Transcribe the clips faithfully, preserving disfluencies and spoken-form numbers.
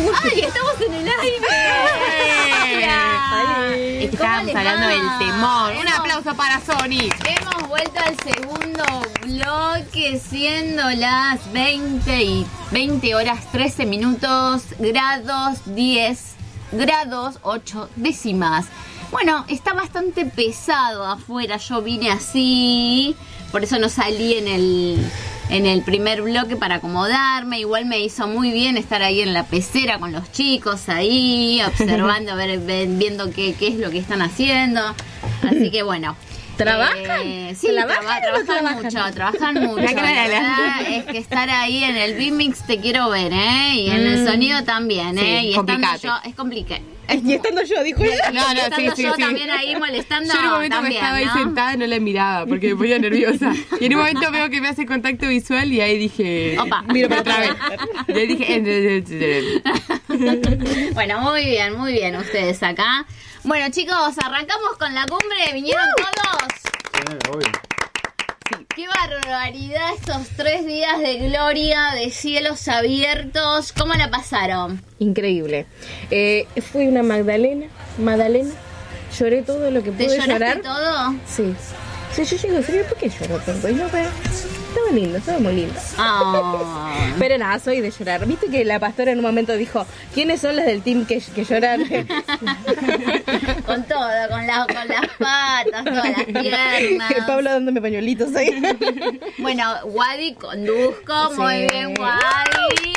¡Ay, estamos en el aire! ¡Eh! Estábamos hablando del temor. Un aplauso para Sony. Hemos vuelto al segundo bloque, siendo las veinte y veinte horas trece minutos, grados diez, grados ocho décimas. Bueno, está bastante pesado afuera, yo vine así, por eso no salí en el, en el primer bloque para acomodarme. Igual me hizo muy bien estar ahí en la pecera con los chicos ahí, observando, ver, viendo qué, qué es lo que están haciendo. Así que bueno. ¿Trabajan? Eh, sí, ¿Trabajan traba, trabajan, trabajan mucho, trabajan mucho. La verdad es que estar ahí en el B-Mix te quiero ver, ¿eh? Y en mm. el sonido también, ¿eh? Sí, y estando yo, es complicado. Y estando yo, dijo ella. No, no, estando sí, sí, yo sí. también ahí molestando. Yo en un momento también, me estaba ¿no? ahí sentada y no la miraba porque me ponía nerviosa. Y en un momento veo que me hace contacto visual y ahí dije... Opa. Miro para otra vez. Y ahí dije... Bueno, muy bien, muy bien ustedes acá. Bueno, chicos, arrancamos con la cumbre. ¿Vinieron uh. todos? Sí, obvio. Sí. Qué barbaridad estos tres días de gloria, de cielos abiertos. ¿Cómo la pasaron? Increíble. Eh, fui una Magdalena, Magdalena. Lloré todo lo que pude llorar. ¿Te lloraste llorar. todo? Sí. Sí, yo llego a decir, ¿por qué lloro tanto? Y no, pero estaba lindo, estaba muy lindo. Oh. Pero nada, soy de llorar. ¿Viste que la pastora en un momento dijo, ¿quiénes son las del team que, que lloran? Con todo, con, la, con las patas, todas las piernas. El Pablo dándome pañuelitos ahí. Bueno, Wadi conduzco, sí. Muy bien, Wadi.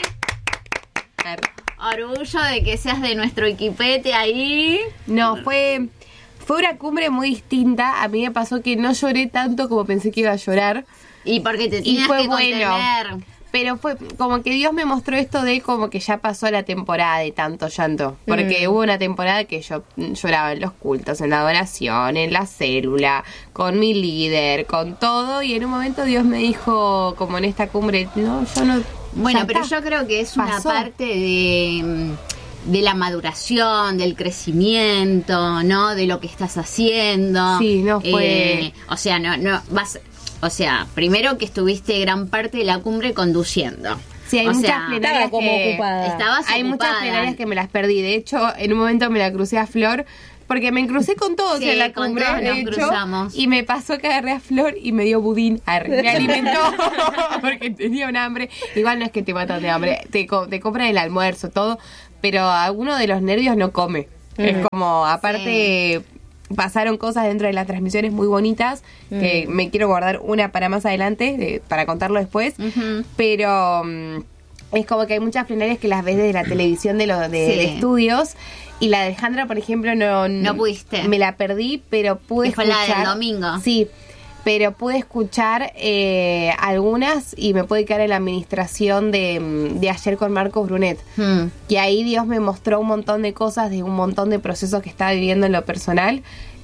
Orgullo de que seas de nuestro equipete ahí. No, fue... Fue una cumbre muy distinta. A mí me pasó que no lloré tanto como pensé que iba a llorar. Y porque te tenías y fue que bueno. contener. Pero fue como que Dios me mostró esto de como que ya pasó la temporada de tanto llanto. Porque mm. hubo una temporada que yo lloraba en los cultos, en la adoración, en la célula, con mi líder, con todo. Y en un momento Dios me dijo, como en esta cumbre, no, yo no... Bueno, pero yo creo que es pasó. Una parte de... de la maduración, del crecimiento, ¿no? De lo que estás haciendo. Sí, no fue... Eh, o sea, no, no, vas... O sea, primero que estuviste gran parte de la cumbre conduciendo. Sí, hay o muchas sea, plenarias como que... ocupada. Estabas Hay ocupada. muchas plenarias que me las perdí. De hecho, en un momento me la crucé a Flor... Porque me crucé con todos sí, en la con cumbre, todos de nos hecho, cruzamos. Y me pasó que agarré a Flor y me dio budín. Arre, me alimentó porque tenía un hambre. Igual no es que te matan de hambre, te, te compran el almuerzo, todo, pero a uno de los nervios no come. Mm. Es como, aparte, sí. pasaron cosas dentro de las transmisiones muy bonitas, mm. que me quiero guardar una para más adelante, de, para contarlo después, uh-huh. pero... Um, es como que hay muchas plenarias que las ves desde la televisión de los de, sí. de estudios. Y la de Alejandra, por ejemplo, no... No pudiste. Me la perdí, pero pude fue escuchar... la del domingo. Sí, pero pude escuchar eh, algunas y me pude quedar en la administración de, de ayer con Marcos Brunet. Hmm. Y ahí Dios me mostró un montón de cosas, de un montón de procesos que estaba viviendo en lo personal.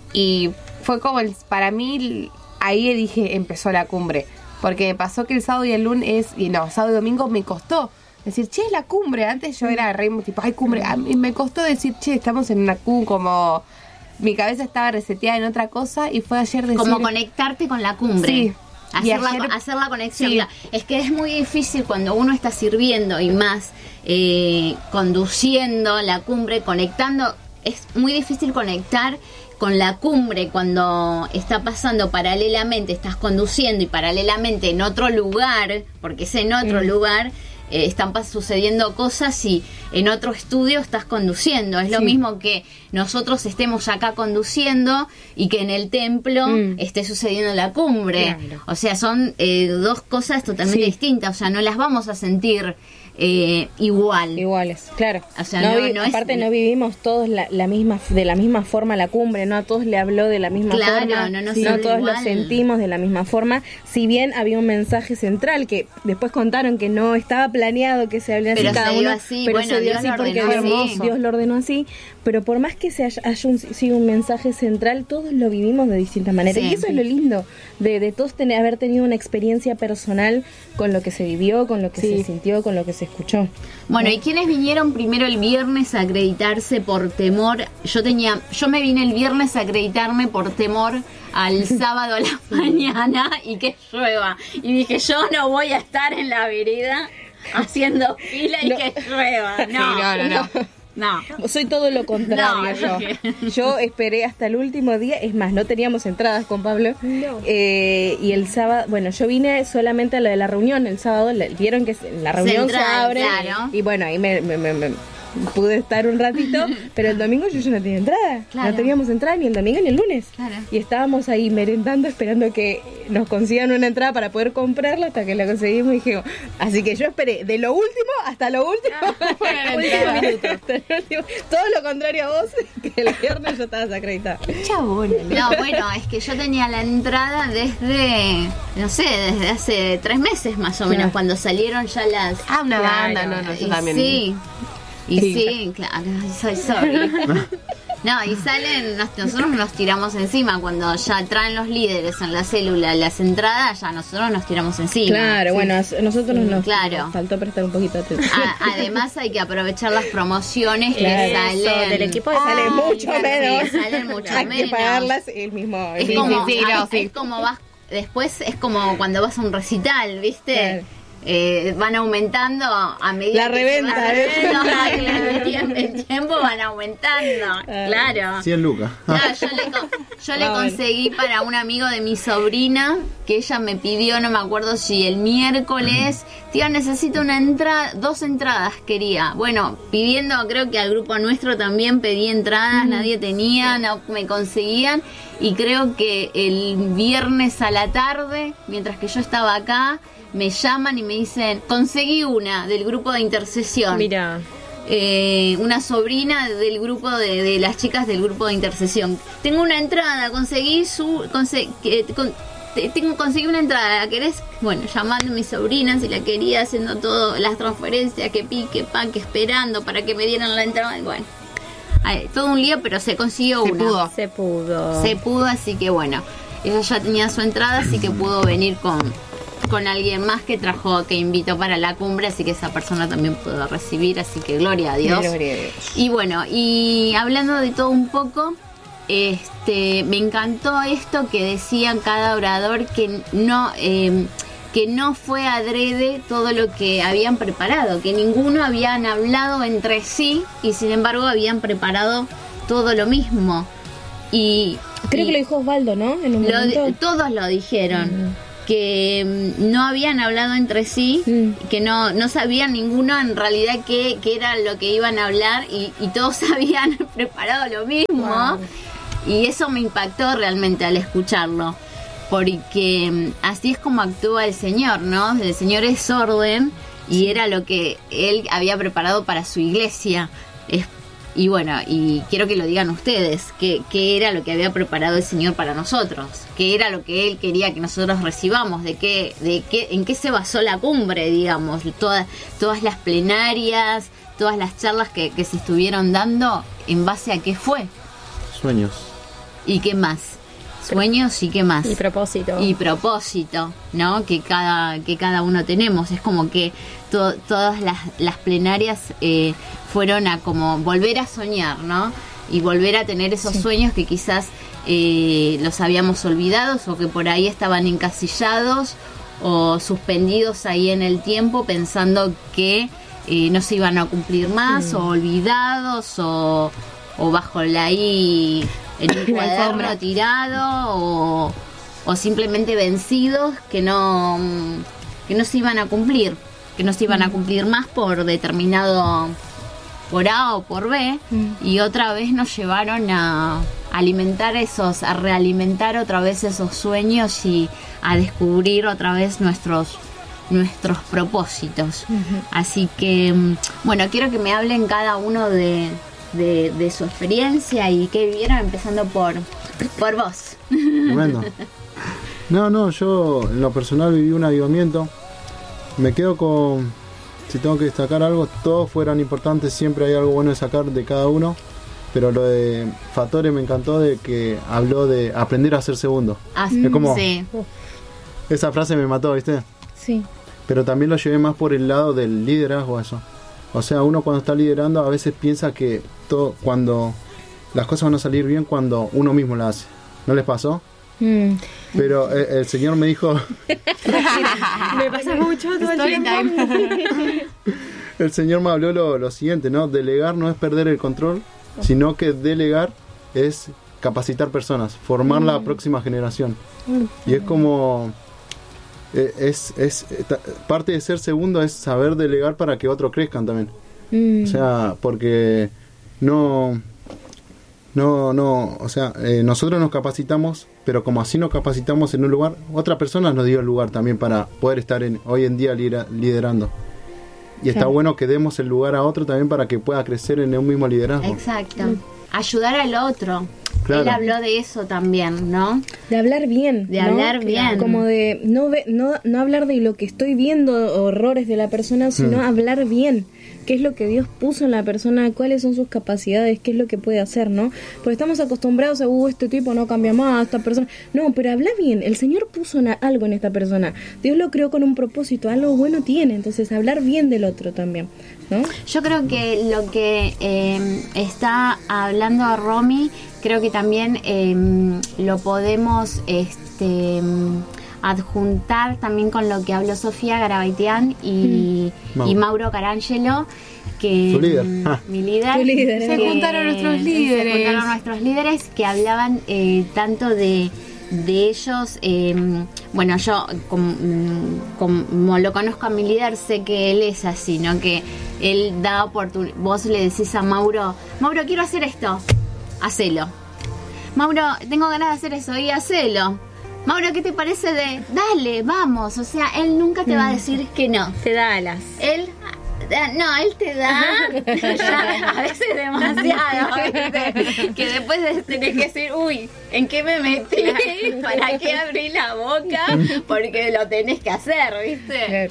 Y fue como, el, para mí, ahí dije, empezó la cumbre. Porque me pasó que el sábado y el lunes, y no, sábado y domingo me costó decir, che, es la cumbre. Antes yo era re tipo, ay, cumbre. A mí me costó decir, che, estamos en una cumbre, como mi cabeza estaba reseteada en otra cosa. Y fue ayer decir... Como conectarte con la cumbre. Sí. Hacer, ayer, la, hacer la conexión. Sí. Es que es muy difícil cuando uno está sirviendo y más eh, conduciendo la cumbre, conectando. Es muy difícil conectar con la cumbre cuando está pasando paralelamente, estás conduciendo y paralelamente en otro lugar, porque es en otro mm. lugar, eh, están sucediendo cosas y en otro estudio estás conduciendo. Es lo sí. mismo que nosotros estemos acá conduciendo y que en el templo mm. esté sucediendo la cumbre. Claro. O sea, son eh, dos cosas totalmente sí. distintas. O sea, no las vamos a sentir eh, igual. Iguales, claro. O sea, no, no, vi, no aparte es, no vivimos todos la, la misma de la misma forma la cumbre, no a todos le habló de la misma claro, forma, no, no, sí, no todos igual. lo sentimos de la misma forma. Si bien había un mensaje central que después contaron que no estaba planeado que se hablara así cada uno, así, pero bueno, se dio Dios así lo porque ordenó Dios, así. Dios lo ordenó así. Pero por más que se haya, haya un, sido un mensaje central, todos lo vivimos de distintas maneras. Sí, y eso sí. es lo lindo, de, de todos tener, haber tenido una experiencia personal con lo que se vivió, con lo que sí. se sintió, con lo que se escuchó. Bueno, ¿y quiénes vinieron primero el viernes a acreditarse por temor? Yo tenía, yo me vine el viernes a acreditarme por temor al sábado a la mañana y que llueva. Y dije, yo no voy a estar en la vereda haciendo fila y No. que llueva. No, Sí, no, no, no. no. Soy todo lo contrario No, yo. yo- Yo esperé hasta el último día, es más, no teníamos entradas con Pablo. Eh, y el sábado, bueno, yo vine solamente a lo de la reunión, el sábado, le- vieron que en la reunión se Central, abre. claro. Y bueno, ahí me, me- me- me pude estar un ratito, pero el domingo yo ya no tenía entrada. Claro. No teníamos entrada ni el domingo ni el lunes. Claro. Y estábamos ahí merendando, esperando que nos consigan una entrada para poder comprarla hasta que la conseguimos. Y dije, así que yo esperé de lo último hasta lo último. Ah, último minuto. Hasta el último. Todo lo contrario a vos, que el viernes yo estaba desacreditada. Chabona. No, bueno, es que yo tenía la entrada desde, no sé, desde hace tres meses más o menos, Claro. cuando salieron ya las... Ah, una Claro. banda, no, no, yo Y también. sí, y Sí. sí, claro, soy sorry. No, y salen, nos- nosotros nos tiramos encima, cuando ya traen los líderes en la célula las entradas, ya nosotros nos tiramos encima. Claro, bueno, a nosotros nos, Claro. nos faltó prestar un poquito de atención. A- además hay que aprovechar las promociones Claro. que salen... del equipo sale mucho sí, menos. salen mucho Hay menos. que pagarlas el mismo. el Es mismo- como, sí, sí, ah, no, sí. es como vas, después es como cuando vas a un recital, ¿viste? Claro. Eh, van aumentando a medida La que reventa, se va ¿eh? revelando, el tiempo, el tiempo van aumentando, Ah. claro. cien lucas. Claro, yo le, con- yo le Ah, bueno. conseguí para un amigo de mi sobrina, que ella me pidió, no me acuerdo si el miércoles, tía, necesito una entrada, dos entradas quería. Bueno, pidiendo, creo que al grupo nuestro también pedí entradas, nadie tenía, no me conseguían. Y creo que el viernes a la tarde, mientras que yo estaba acá, me llaman y me dicen, conseguí una del grupo de intercesión. Mira. Eh, una sobrina del grupo de, de las chicas del grupo de intercesión. Tengo una entrada, conseguí su conse- que- con- te- tengo conseguí una entrada, ¿la querés? Bueno, llamando a mi sobrina si la quería, haciendo todo, las transferencias, que pique, pan, que esperando para que me dieran la entrada. Y bueno, ay, todo un lío, pero se consiguió Se una. pudo. Se pudo. Se pudo, así que bueno, ella ya tenía su entrada, así que pudo venir con, con alguien más que trajo, que invitó para la cumbre, así que esa persona también pudo recibir, así que gloria a Dios. Gloria a Dios. Y bueno, y hablando de todo un poco, este, me encantó esto que decía cada orador, que no, eh, que no fue adrede todo lo que habían preparado, que ninguno habían hablado entre sí y sin embargo habían preparado todo lo mismo. Y Creo y que lo dijo Osvaldo, ¿no? En un lo di- momento. todos lo dijeron. Que mm, no habían hablado entre sí, Mm. que no, no sabían ninguno en realidad qué, qué era lo que iban a hablar y, y todos habían preparado lo mismo. Wow. Y eso me impactó realmente al escucharlo, porque mm, así es como actúa el Señor, ¿no? El Señor es orden y era lo que Él había preparado para su iglesia. Es Y bueno, y quiero que lo digan ustedes, qué qué era lo que había preparado el Señor para nosotros, qué era lo que Él quería que nosotros recibamos, de qué, de qué, en qué se basó la cumbre, digamos, todas, todas las plenarias, todas las charlas que, que se estuvieron dando, en base a qué fue Sueños. y qué más, sueños y qué más. Y propósito. Y propósito, ¿no? Que cada, que cada uno tenemos. Es como que to- todas las, las plenarias eh, fueron a como volver a soñar, ¿no? Y volver a tener esos Sí. sueños que quizás eh, los habíamos olvidados o que por ahí estaban encasillados o suspendidos ahí en el tiempo pensando que eh, no se iban a cumplir más, o olvidados o, o bajo la ahí en un La cuaderno alfombra. tirado o, o simplemente vencidos que no que no se iban a cumplir, que no se iban a cumplir más por determinado, por A o por B, y otra vez nos llevaron a alimentar esos, a realimentar otra vez esos sueños y a descubrir otra vez nuestros nuestros propósitos. Así que, mm, bueno, quiero que me hablen cada uno de, de, de su experiencia y qué vivieron, empezando por, por vos. Tremendo. No, no, yo en lo personal viví un avivamiento. Me quedo con, si tengo que destacar algo, todos fueran importantes, siempre hay algo bueno de sacar de cada uno. Pero lo de Fatore me encantó, de que habló de aprender a ser segundo. Así, Es como- sí. Esa frase me mató, ¿viste? Sí. Pero también lo llevé más por el lado del liderazgo, eso. O sea, uno cuando está liderando a veces piensa que todo, cuando las cosas van a salir bien cuando uno mismo las hace. ¿No les pasó? Mm. Pero eh, el Señor me dijo... Me pasa mucho todo el tiempo. El Señor me habló lo, lo siguiente, ¿no? Delegar no es perder el control, sino que delegar es capacitar personas, formar mm. la próxima generación. Mm. Y es como... Eh, es, es ta, parte de ser segundo es saber delegar para que otros crezcan también. Mm. O sea, porque no... No, no, o sea, eh, nosotros nos capacitamos, pero como así nos capacitamos en un lugar, otra persona nos dio el lugar también para poder estar en, hoy en día lidera, liderando. Y está claro. bueno que demos el lugar a otro también para que pueda crecer en un mismo liderazgo. Exacto. Mm. Ayudar al otro. Claro. Él habló de eso también, ¿no? De hablar bien. De ¿no? hablar bien. Como de no, ve, no no hablar de lo que estoy viendo, horrores de la persona, sino mm. hablar bien. ¿Qué es lo que Dios puso en la persona? ¿Cuáles son sus capacidades? ¿Qué es lo que puede hacer, no? Porque estamos acostumbrados a, uh, este tipo no cambia más, esta persona... No, pero habla bien. El Señor puso una, algo en esta persona. Dios lo creó con un propósito, algo bueno tiene. Entonces, hablar bien del otro también, ¿no? Yo creo que lo que eh, está hablando a Romy, creo que también eh, lo podemos... este adjuntar también con lo que habló Sofía Garabaitian y, mm. y Mauro Carangelo, que líder. Ah. mi líder, Tu líder. se que, juntaron nuestros líderes se juntaron nuestros líderes que hablaban eh, tanto de de ellos, eh, bueno, yo como, como lo conozco a mi líder, sé que él es así, ¿no? Que él da oportunidad. Vos le decís a Mauro, Mauro, quiero hacer esto, hacelo. Mauro, tengo ganas de hacer eso, y hacelo. Mauro, ¿qué te parece de dale, vamos? O sea, él nunca te va a decir que no. Te da alas. Él, no, él te da ya, a veces demasiado, ¿viste? Que después tenés que decir, uy, ¿en qué me metí? ¿Para qué abrí la boca? Porque lo tenés que hacer, ¿viste?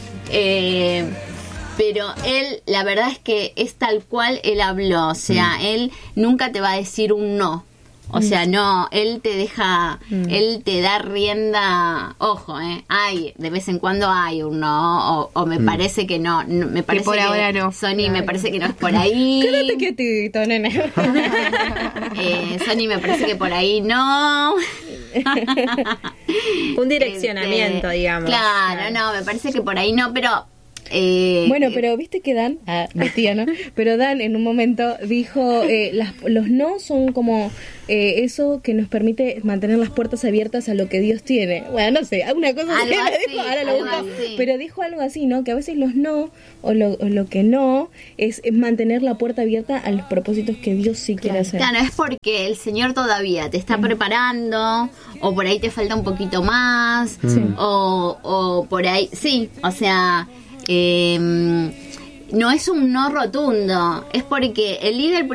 Eh, pero él, la verdad es que es tal cual él habló. O sea, él nunca te va a decir un no. O sea, no, él te deja, mm. él te da rienda, ojo, eh, hay, de vez en cuando hay un no, o, o me mm. parece que no, no me parece que por que, ahora no. Sony, claro. me parece que no es por ahí. Quédate quietito, nena. eh, Sony, me parece que por ahí no. Un direccionamiento, este, digamos. Claro, claro, no, me parece que por ahí no, pero... Eh, bueno, pero viste que Dan, ah, mi tía, ¿no? Pero Dan en un momento dijo, eh, las, los no son como eh, eso que nos permite mantener las puertas abiertas a lo que Dios tiene. Bueno, no sé, una cosa algo así, así, dijo, ahora lo busco, así. Pero dijo algo así, ¿no? Que a veces los no o lo, o lo que no es, es mantener la puerta abierta a los propósitos que Dios sí quiere hacer. Claro, es porque el Señor todavía te está mm. preparando, o por ahí te falta un poquito más, mm. o, o por ahí, sí, o sea... Eh, no es un no rotundo, es porque el líder